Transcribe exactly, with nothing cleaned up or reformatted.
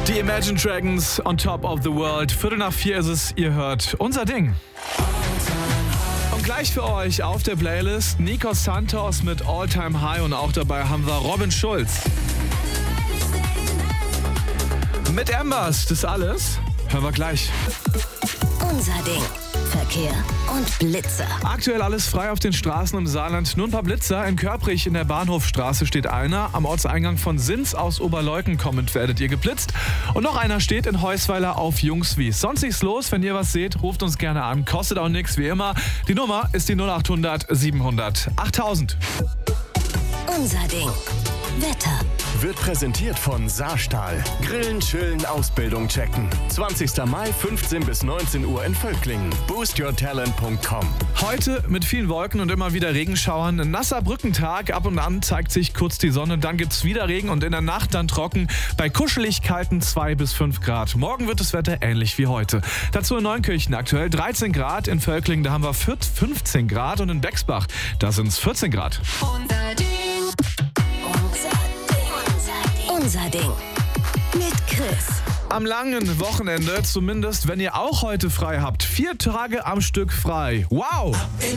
Die Imagine Dragons on Top of the World. Viertel nach vier ist es, ihr hört unser Ding. Und gleich für euch auf der Playlist Nico Santos mit All Time High und auch dabei haben wir Robin Schulz. Mit Ambers, das alles hören wir gleich. Unser Ding. Verkehr und Blitzer. Aktuell alles frei auf den Straßen im Saarland. Nur ein paar Blitzer. In Körprich in der Bahnhofstraße steht einer. Am Ortseingang von Sins aus Oberleuten kommend werdet ihr geblitzt. Und noch einer steht in Heusweiler auf Jungswies. Sonst nichts los. Wenn ihr was seht, ruft uns gerne an. Kostet auch nichts, wie immer. Die Nummer ist die null acht hundert siebenhundert achttausend. Unser Ding. Wetter. Wird präsentiert von Saarstahl. Grillen, chillen, Ausbildung checken. zwanzigster Mai, fünfzehn bis neunzehn Uhr in Völklingen. boost your talent punkt com. Heute mit vielen Wolken und immer wieder Regenschauern. Ein nasser Brückentag. Ab und an zeigt sich kurz die Sonne. Dann gibt's wieder Regen und in der Nacht dann trocken. Bei kuschelig kalten zwei bis fünf Grad. Morgen wird das Wetter ähnlich wie heute. Dazu in Neunkirchen aktuell dreizehn Grad. In Völklingen, da haben wir fünfzehn Grad. Und in Bexbach, da sind's vierzehn Grad. Unser Ding. Unser Ding. Mit Chris. Am langen Wochenende, zumindest wenn ihr auch heute frei habt. Vier Tage am Stück frei. Wow! In